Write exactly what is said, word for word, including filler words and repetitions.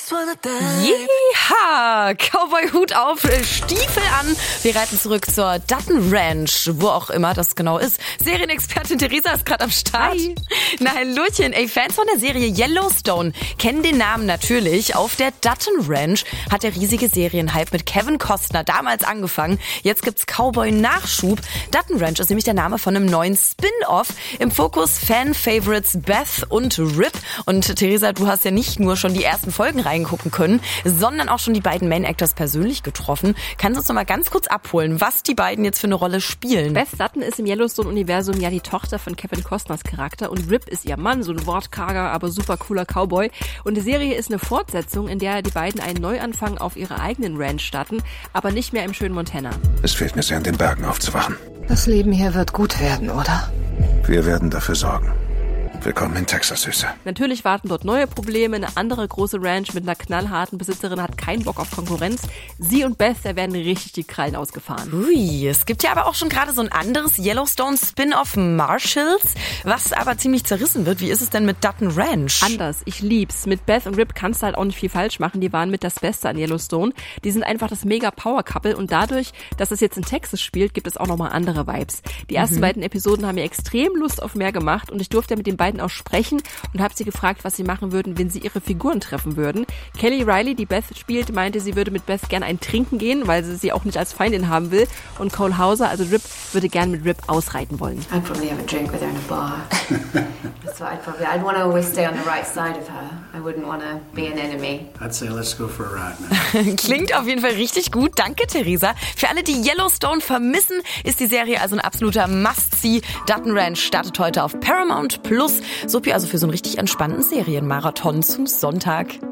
Jeha! Cowboy-Hut auf, Stiefel an. Wir reiten zurück zur Dutton Ranch, wo auch immer das genau ist. Serienexpertin Theresa ist gerade am Start. Hi. Na, hallöchen. Ey, Fans von der Serie Yellowstone kennen den Namen natürlich. Auf der Dutton Ranch hat der riesige Serienhype mit Kevin Costner damals angefangen. Jetzt gibt's Cowboy-Nachschub. Dutton Ranch ist nämlich der Name von einem neuen Spin-Off. Im Fokus Fan-Favorites Beth und Rip. Und Theresa, du hast ja nicht nur schon die ersten Folgen reingucken können, sondern auch schon die beiden Main Actors persönlich getroffen. Kannst du uns noch mal ganz kurz abholen, was die beiden jetzt für eine Rolle spielen? Beth Dutton ist im Yellowstone-Universum ja die Tochter von Kevin Costners Charakter und Rip ist ihr Mann, so ein wortkarger, aber super cooler Cowboy. Und die Serie ist eine Fortsetzung, in der die beiden einen Neuanfang auf ihrer eigenen Ranch starten, aber nicht mehr im schönen Montana. Es fehlt mir sehr, in den Bergen aufzuwachen. Das Leben hier wird gut werden, oder? Wir werden dafür sorgen. Willkommen in Texas, Süße. Natürlich warten dort neue Probleme. Eine andere große Ranch mit einer knallharten Besitzerin hat keinen Bock auf Konkurrenz. Sie und Beth, da werden richtig die Krallen ausgefahren. Ui, es gibt ja aber auch schon gerade so ein anderes Yellowstone-Spin-Off Marshalls, was aber ziemlich zerrissen wird. Wie ist es denn mit Dutton Ranch? Anders, ich lieb's. Mit Beth und Rip kannst du halt auch nicht viel falsch machen. Die waren mit das Beste an Yellowstone. Die sind einfach das Mega-Power-Couple und dadurch, dass es jetzt in Texas spielt, gibt es auch nochmal andere Vibes. Die ersten mhm. beiden Episoden haben mir extrem Lust auf mehr gemacht und ich durfte mit den beiden auch sprechen und habe sie gefragt, was sie machen würden, wenn sie ihre Figuren treffen würden. Kelly Riley, die Beth spielt, meinte, sie würde mit Beth gerne ein Trinken gehen, weil sie sie auch nicht als Feindin haben will. Und Cole Hauser, also Rip, würde gerne mit Rip ausreiten wollen. I'd probably have a drink with her in a bar. That's what I'd probably. I'd want to always stay on the right side of her. I wouldn't want to be an enemy. I'd say let's go for a ride now. Klingt auf jeden Fall richtig gut. Danke, Theresa. Für alle, die Yellowstone vermissen, ist die Serie also ein absoluter Must-See. Dutton Ranch startet heute auf Paramount Plus. Sophie, also für so einen richtig entspannten Serienmarathon zum Sonntag.